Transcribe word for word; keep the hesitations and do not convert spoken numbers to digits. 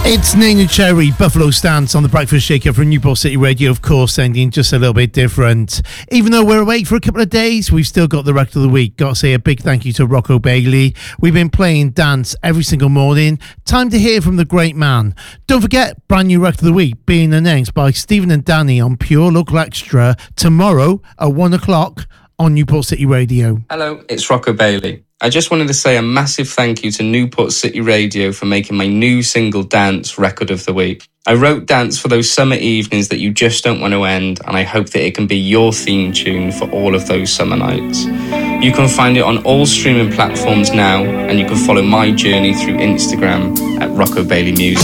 It's Neneh Cherry, Buffalo Stance on the Breakfast Shaker from Newport City Radio, of course, ending just a little bit different. Even though we're away for a couple of days, we've still got the record of the week. Got to say a big thank you to Rocco Bailey. We've been playing dance every single morning. Time to hear from the great man. Don't forget, brand new record of the week being announced by Stephen and Danny on Pure Local Extra tomorrow at one o'clock on Newport City Radio. Hello, it's Rocco Bailey. I just wanted to say a massive thank you to Newport City Radio for making my new single Dance record of the week. I wrote Dance for those summer evenings that you just don't want to end, and I hope that it can be your theme tune for all of those summer nights. You can find it on all streaming platforms now, and you can follow my journey through Instagram at Rocco Bailey Music.